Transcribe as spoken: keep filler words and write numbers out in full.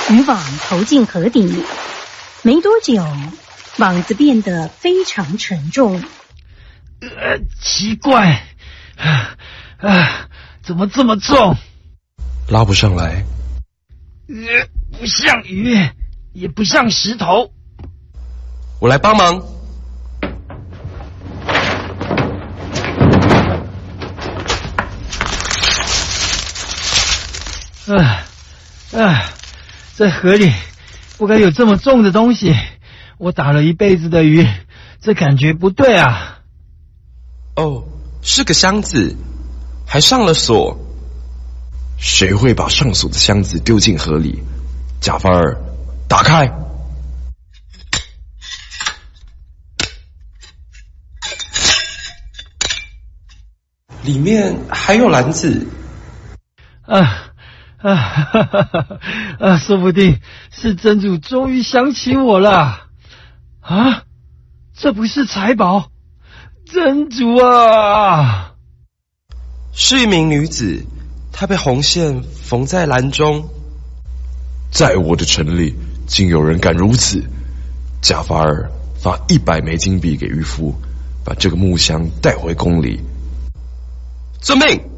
渔网投进河底，没多久，网子变得非常沉重。 呃，奇怪，啊啊，怎么这么重？ 拉不上来。 呃，不像鱼，也不像石头。 我来帮忙。 啊啊，在河里不该有这么重的东西。我打了一辈子的鱼，这感觉不对啊。 哦，是个箱子，还上了锁。谁会把上锁的箱子丢进河里？贾凡尔，打开。里面还有篮子。 啊啊哈哈哈啊！说不定是真主终于想起我了。啊，这不是财宝，真主啊！ 是一名女子，她被红线缝在篮中。在我的城里，竟有人敢如此！贾法尔发一百枚金币给渔夫，把这个木箱带回宫里。遵命。